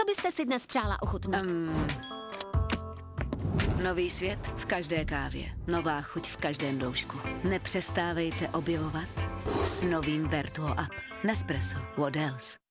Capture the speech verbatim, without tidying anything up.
Co byste si dnes přála ochutnat? Um, nový svět v každé kávě. Nová chuť v každém doušku. Nepřestávejte objevovat s novým Vertuo Up. Nespresso. What else?